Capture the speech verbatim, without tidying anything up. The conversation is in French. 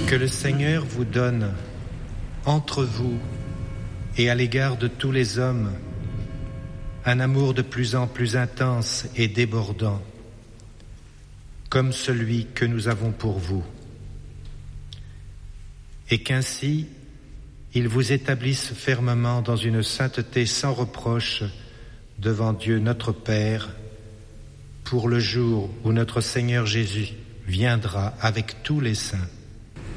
Que le Seigneur vous donne entre vous et à l'égard de tous les hommes un amour de plus en plus intense et débordant, comme celui que nous avons pour vous, et qu'ainsi il vous établisse fermement dans une sainteté sans reproche devant Dieu notre Père, pour le jour où notre Seigneur Jésus viendra avec tous les saints.